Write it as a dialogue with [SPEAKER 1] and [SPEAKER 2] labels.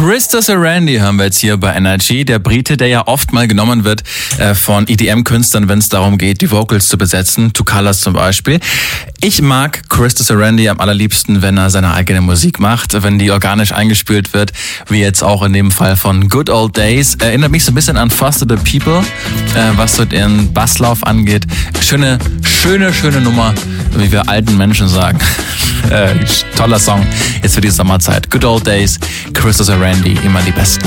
[SPEAKER 1] Christos Randy hören wir jetzt hier bei Energy. Der Brite, der ja oft mal genommen wird von EDM-Künstlern, wenn es darum geht, die Vocals zu besetzen. Two Colors zum Beispiel. Ich mag Christos Randy am allerliebsten, wenn er seine eigene Musik macht, wenn die organisch eingespielt wird, wie jetzt auch in dem Fall von Good Old Days. Erinnert mich so ein bisschen an Foster the People, was so den Basslauf angeht. Schöne Nummer, wie wir alten Menschen sagen. Toller Song jetzt für die Sommerzeit. Good Old Days, Christos Randy, immer die besten.